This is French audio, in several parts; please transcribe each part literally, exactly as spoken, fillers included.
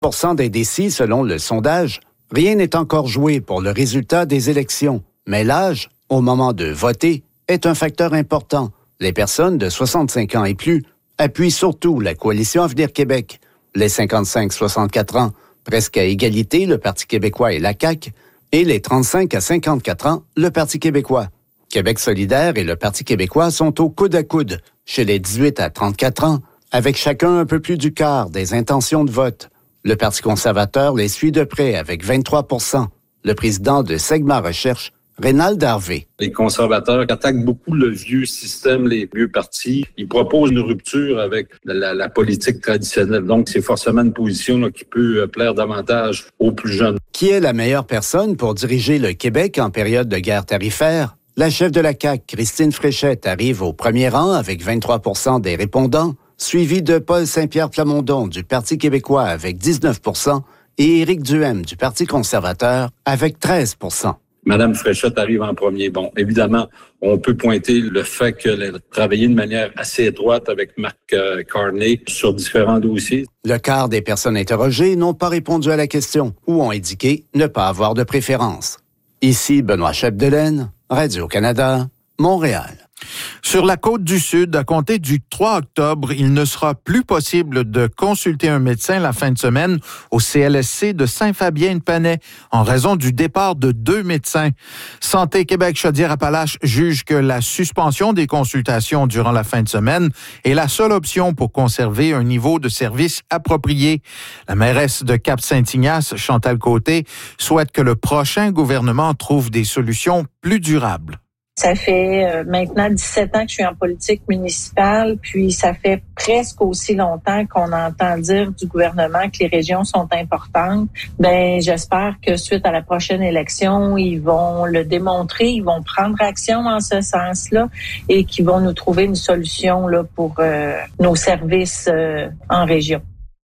pour cent des décis selon le sondage, rien n'est encore joué pour le résultat des élections. Mais l'âge, au moment de voter, est un facteur important. Les personnes de soixante-cinq ans et plus appuient surtout la Coalition Avenir Québec. Les cinquante-cinq à soixante-quatre ans, presque à égalité, le Parti québécois et la C A Q, et les trente-cinq à cinquante-quatre ans, le Parti québécois. Québec solidaire et le Parti québécois sont au coude à coude chez les dix-huit à trente-quatre ans, avec chacun un peu plus du quart des intentions de vote. Le Parti conservateur les suit de près avec vingt-trois pour cent. Le président de Segma Recherche, Rénald Harvey. Les conservateurs attaquent beaucoup le vieux système, les vieux partis. Ils proposent une rupture avec la, la politique traditionnelle. Donc, c'est forcément une position là, qui peut plaire davantage aux plus jeunes. Qui est la meilleure personne pour diriger le Québec en période de guerre tarifaire? La chef de la C A Q, Christine Fréchette, arrive au premier rang avec vingt-trois pour cent des répondants, suivi de Paul Saint-Pierre Plamondon du Parti québécois avec dix-neuf pour cent et Éric Duhem du Parti conservateur avec treize pour cent. Madame Fréchette arrive en premier. Bon, évidemment, on peut pointer le fait qu'elle a travaillé de manière assez étroite avec Marc euh, Carney sur différents dossiers. Le quart des personnes interrogées n'ont pas répondu à la question ou ont indiqué ne pas avoir de préférence. Ici Benoît Chapdelaine, Radio-Canada, Montréal. Sur la côte du Sud, à compter du trois octobre, il ne sera plus possible de consulter un médecin la fin de semaine au C L S C de Saint-Fabien-de-Panay en raison du départ de deux médecins. Santé Québec Chaudière-Appalaches juge que la suspension des consultations durant la fin de semaine est la seule option pour conserver un niveau de service approprié. La mairesse de Cap-Saint-Ignace, Chantal Côté, souhaite que le prochain gouvernement trouve des solutions plus durables. Ça fait euh, maintenant dix-sept ans que je suis en politique municipale, puis ça fait presque aussi longtemps qu'on entend dire du gouvernement que les régions sont importantes. Ben, j'espère que suite à la prochaine élection, ils vont le démontrer, ils vont prendre action en ce sens-là et qu'ils vont nous trouver une solution là pour euh, nos services euh, en région.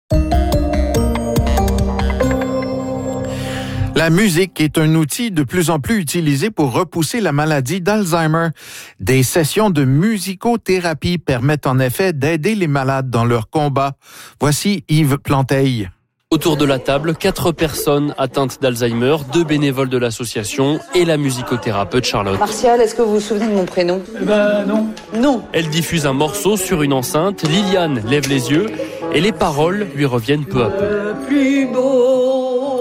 La musique est un outil de plus en plus utilisé pour repousser la maladie d'Alzheimer. Des sessions de musicothérapie permettent en effet d'aider les malades dans leur combat. Voici Yves Planteil. Autour de la table, quatre personnes atteintes d'Alzheimer, deux bénévoles de l'association et la musicothérapeute Charlotte. Martial, est-ce que vous vous souvenez de mon prénom ? Eh ben non. Non. Elle diffuse un morceau sur une enceinte, Liliane lève les yeux et les paroles lui reviennent peu à peu. Le plus beau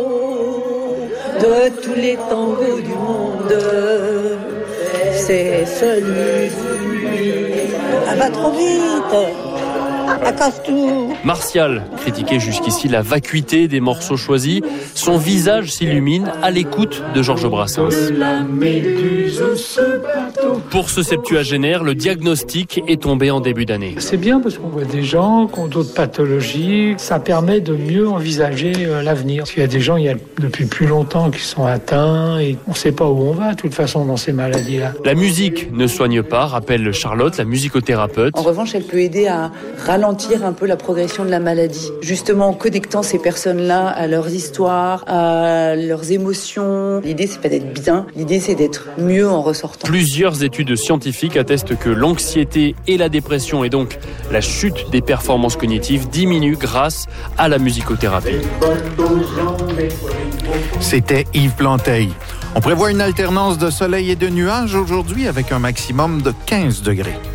de tous les tangos du monde, c'est celui-ci. Elle va trop vite. Elle casse tout. Martial critiquait jusqu'ici la vacuité des morceaux choisis. Son visage s'illumine à l'écoute de Georges Brassens. Pour ce septuagénaire, le diagnostic est tombé en début d'année. C'est bien parce qu'on voit des gens qui ont d'autres pathologies. Ça permet de mieux envisager l'avenir. Parce qu'il y a des gens, il y a depuis plus longtemps qui sont atteints et on ne sait pas où on va de toute façon dans ces maladies-là. La musique ne soigne pas, rappelle Charlotte, la musicothérapeute. En revanche, elle peut aider à ralentir un peu la progression de la maladie. Justement, en connectant ces personnes-là à leurs histoires, à leurs émotions. L'idée, c'est pas d'être bien. L'idée, c'est d'être mieux en ressortant. Plusieurs études scientifiques attestent que l'anxiété et la dépression et donc la chute des performances cognitives diminuent grâce à la musicothérapie. C'était Yves Planteil. On prévoit une alternance de soleil et de nuages aujourd'hui avec un maximum de quinze degrés.